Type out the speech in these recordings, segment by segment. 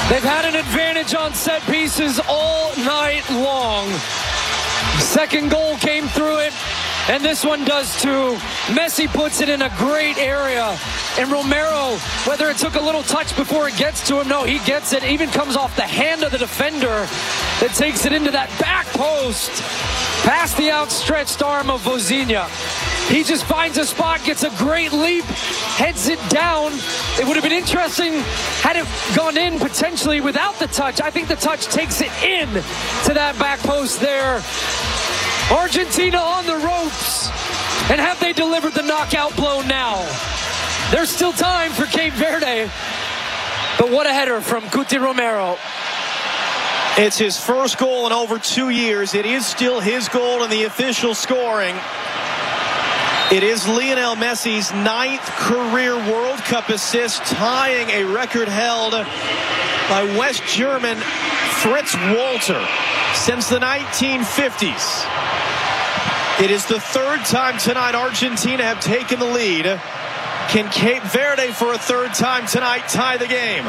They've had an advantage on set pieces all night long. Second goal came through it, and this one does too. Messi puts it in a great area, and Romero, whether it took a little touch before it gets to him, no, he gets it. Even comes off the hand of the defender that takes it into that back post, past the outstretched arm of Vozinha. He just finds a spot, gets a great leap, heads it down. It would have been interesting had it gone in potentially without the touch. I think the touch takes it in to that back post there. Argentina on the ropes. And have they delivered the knockout blow now? There's still time for Cape Verde. But what a header from Cuti Romero. It's his first goal in over 2 years. It is still his goal in the official scoring. It is Lionel Messi's 9th career World Cup assist, tying a record held by West German Fritz Walter since the 1950s. It is the third time tonight Argentina have taken the lead. Can Cape Verde, for a third time tonight, tie the game?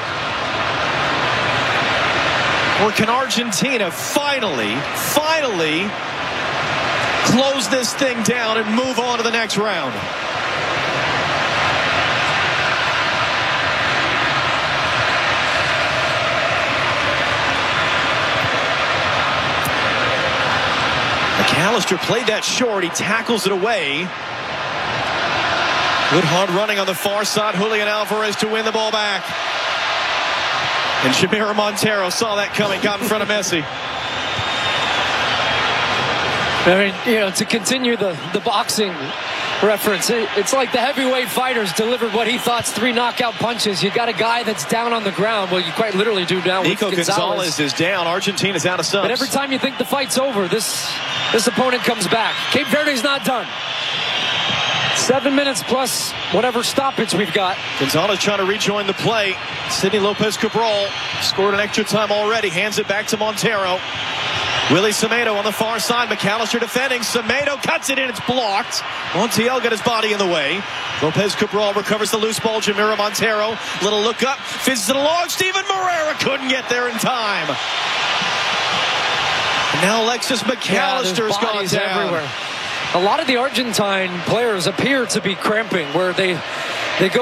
Or can Argentina finally close this thing down and move on to the next round? McAllister played that short. He tackles it away. Good hard running on the far side. Julian Alvarez to win the ball back. And Shamira Montero saw that coming, got in front of Messi. I mean, to continue the boxing reference, it's like the heavyweight fighters delivered what he thought's 3 knockout punches. You got a guy that's down on the ground. Well, you quite literally do now with Nico Gonzalez is down. Argentina's out of subs. But every time you think the fight's over, this opponent comes back. Cape Verde's not done. 7 minutes plus whatever stoppage we've got. Gonzalez trying to rejoin the play. Sidney Lopez Cabral scored an extra time already. Hands it back to Montero. Willie Semedo on the far side. McAllister defending. Semedo cuts it in. It's blocked. Montiel got his body in the way. Lopez Cabral recovers the loose ball. Jamiro Montero. Little look up. Fizzes it along. Steven Moreira couldn't get there in time. And now Alexis McAllister's gone down. Everywhere. A lot of the Argentine players appear to be cramping, where they go